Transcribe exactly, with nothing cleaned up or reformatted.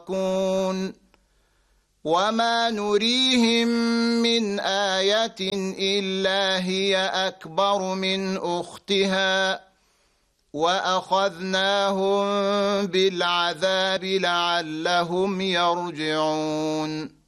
يتفكرون وما نريهم من آية إلا هي أكبر من أختها وأخذناهم بالعذاب لعلهم يرجعون